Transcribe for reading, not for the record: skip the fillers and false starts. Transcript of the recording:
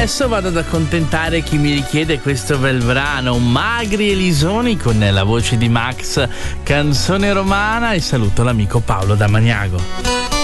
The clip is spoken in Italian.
adesso vado ad accontentare chi mi richiede questo bel brano, Magri e Lisoni, con la voce di Max, canzone romana, e saluto l'amico Paolo da Maniago.